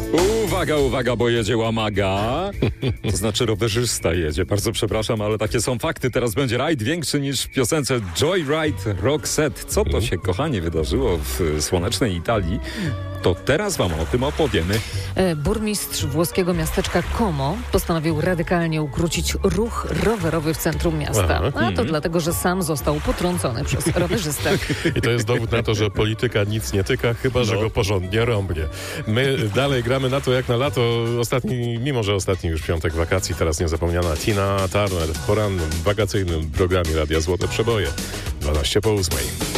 Uwaga, uwaga, bo jedzie łamaga. To znaczy rowerzysta jedzie. Bardzo przepraszam, ale takie są fakty. Teraz będzie rajd większy niż w piosence Joyride Roxette. Co to się, kochani, wydarzyło w słonecznej Italii? To teraz wam o tym opowiemy. Burmistrz włoskiego miasteczka Como postanowił radykalnie ukrócić ruch rowerowy w centrum miasta. A to dlatego, że sam został potrącony przez rowerzystę. I to jest dowód na to, że polityka nic nie tyka, chyba że go porządnie rąbnie. My dalej gramy na to jak na lato. Mimo że ostatni już piątek wakacji, teraz niezapomniana Tina Turner w porannym, wakacyjnym programie Radia Złote Przeboje. 12 po 8.